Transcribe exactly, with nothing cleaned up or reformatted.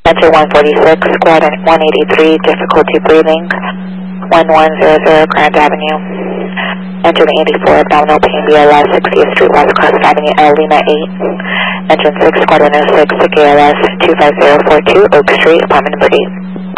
Enter one forty-six, Squadron one eighty-three, difficulty breathing, one one zero zero Grand Avenue. Enter the eighty-four, abdominal pain, B L S, sixtieth Street, West Coast Avenue, L Lima eight. Engine six, Squadron oh six, K L S two five zero four two, Oak Street, apartment number eight.